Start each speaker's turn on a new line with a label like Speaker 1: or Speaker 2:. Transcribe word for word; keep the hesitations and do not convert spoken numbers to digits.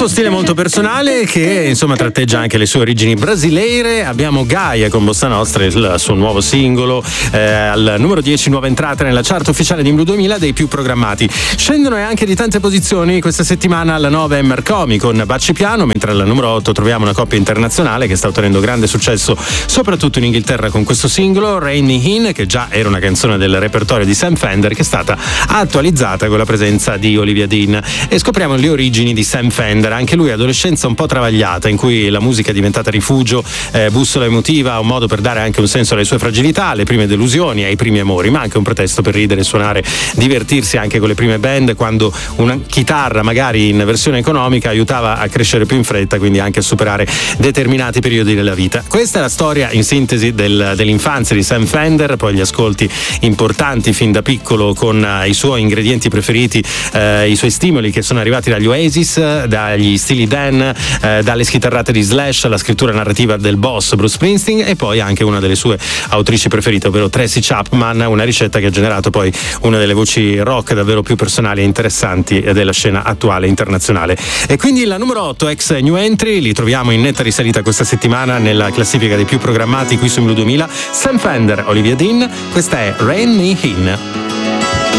Speaker 1: suo stile molto personale che insomma tratteggia anche le sue origini brasileire. Abbiamo Gaia con Bossa Nostra, il suo nuovo singolo, eh, al numero dieci, nuova entrata nella chart ufficiale di Blu duemila, dei più programmati. Scendono anche di tante posizioni questa settimana alla nove Marcomi con Baci Piano, mentre al numero otto troviamo una coppia internazionale che sta ottenendo grande successo soprattutto in Inghilterra con questo singolo, Rain Me In, che già era una canzone del repertorio di Sam Fender, che è stata attualizzata con la presenza di Olivia Dean. E scopriamo le origini di Sam Fender, anche lui adolescenza un po' travagliata in cui la musica è diventata rifugio, eh, bussola emotiva, un modo per dare anche un senso alle sue fragilità, alle prime delusioni, ai primi amori, ma anche un pretesto per ridere, suonare, divertirsi anche con le prime band, quando una chitarra magari in versione economica aiutava a crescere più in fretta, quindi anche a superare determinati periodi della vita. Questa è la storia in sintesi del, dell'infanzia di Sam Fender, poi gli ascolti importanti fin da piccolo con uh, i suoi ingredienti preferiti, uh, i suoi stimoli che sono arrivati dagli Oasis, dagli Steely Dan, uh, dalle schitarrate di Slash, alla scrittura narrativa del boss Bruce Springsteen, e poi anche una delle sue autrici preferite, ovvero Tracy Chapman, una ricetta che ha generato poi una delle voci rock davvero più personali e interessanti della scena attuale internazionale. E quindi la numero otto, ex new entry, li troviamo in netta risalita questa settimana nella classifica dei più programmati qui su Blu duemila. Sam Fender, Olivia Dean, questa è Rain Me In.